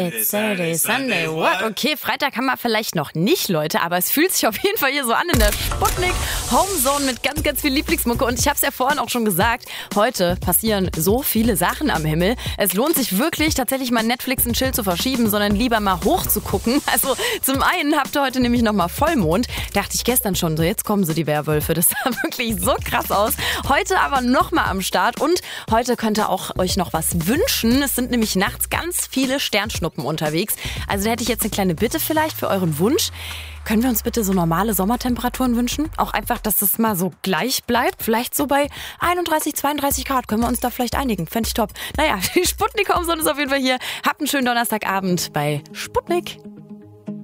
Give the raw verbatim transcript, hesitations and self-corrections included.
It's Saturday, Sunday, what? Okay, Freitag haben wir vielleicht noch nicht, Leute, aber es fühlt sich auf jeden Fall hier so an in der Sputnik Homezone mit ganz, ganz viel Lieblingsmucke. Und ich habe es ja vorhin auch schon gesagt, heute passieren so viele Sachen am Himmel. Es lohnt sich wirklich, tatsächlich mal Netflix und Chill zu verschieben, sondern lieber mal hoch zu gucken. Also zum einen habt ihr heute nämlich nochmal Vollmond. Dachte ich gestern schon so, jetzt kommen so die Werwölfe. Das sah wirklich so krass aus. Heute aber nochmal am Start. Und heute könnt ihr auch euch noch was wünschen. Es sind nämlich nachts ganz viele Sternschnuppen unterwegs. Also da hätte ich jetzt eine kleine Bitte vielleicht für euren Wunsch. Können wir uns bitte so normale Sommertemperaturen wünschen? Auch einfach, dass es mal so gleich bleibt. Vielleicht so bei einunddreißig, zweiunddreißig Grad. Können wir uns da vielleicht einigen? Fände ich top. Naja, die Sputnik Homezone ist auf jeden Fall hier. Habt einen schönen Donnerstagabend bei Sputnik.